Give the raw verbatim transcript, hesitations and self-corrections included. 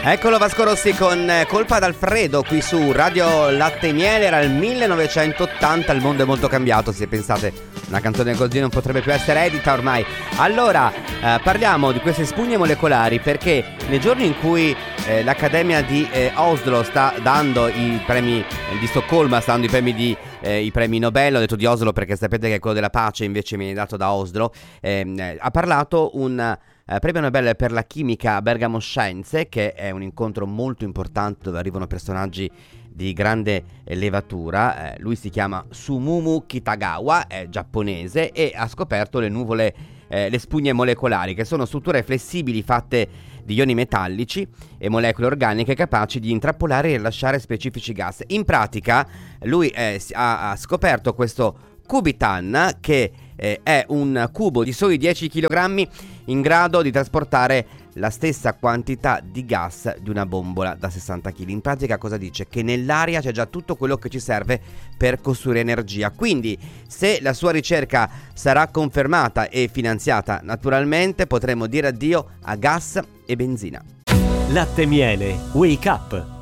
Eccolo Vasco Rossi con Colpa d'Alfredo qui su Radio Latte e Miele. Era il millenovecentottanta, il mondo è molto cambiato, se pensate una canzone così non potrebbe più essere edita ormai. Allora eh, parliamo di queste spugne molecolari perché nei giorni in cui eh, l'Accademia di eh, Oslo sta dando i premi eh, di Stoccolma, sta dando i premi di eh, i premi Nobel, ho detto di Oslo perché sapete che quello della pace invece viene dato da Oslo, eh, ha parlato un Eh, premio Nobel per la chimica a Bergamo Scienze, che è un incontro molto importante dove arrivano personaggi di grande levatura. Eh, lui si chiama Susumu Kitagawa, è giapponese e ha scoperto le nuvole, eh, le spugne molecolari, che sono strutture flessibili fatte di ioni metallici e molecole organiche capaci di intrappolare e rilasciare specifici gas. In pratica lui eh, ha, ha scoperto questo Kubitan, che eh, è un cubo di soli dieci chilogrammi in grado di trasportare la stessa quantità di gas di una bombola da sessanta chili. In pratica cosa dice? Che nell'aria c'è già tutto quello che ci serve per costruire energia. Quindi se la sua ricerca sarà confermata e finanziata, naturalmente potremo dire addio a gas e benzina. Latte e Miele, Wake Up.